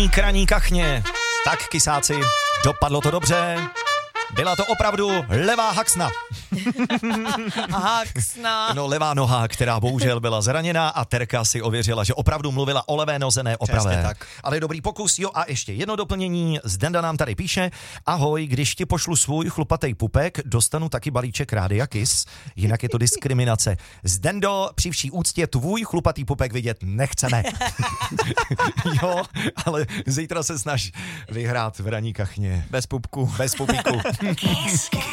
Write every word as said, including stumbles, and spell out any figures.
Hraník, Hraník kachně. Tak, kysáci, dopadlo to dobře. Byla to opravdu levá haxna. Haxna. No, levá noha, která bohužel byla zraněná a Terka si ověřila, že opravdu mluvila o levé noze, ne o pravé. tak. Ale dobrý pokus, jo, a ještě jedno doplnění. Zdenda nám tady píše: ahoj, když ti pošlu svůj chlupatej pupek, dostanu taky balíček Rádia Kiss, jinak je to diskriminace. Zdendo, při vší úctě tvůj chlupatý pupek vidět nechceme. Jo, ale zítra se snaž vyhrát v Hraník kachně. Bez pupku. Bez pupíku.